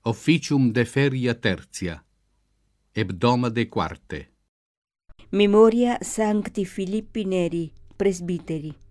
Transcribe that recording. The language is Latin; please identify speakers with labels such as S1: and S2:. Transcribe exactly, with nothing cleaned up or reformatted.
S1: Officium de feria tertia, hebdoma de quarte.
S2: Memoria Sancti Philippi Neri, presbiteri.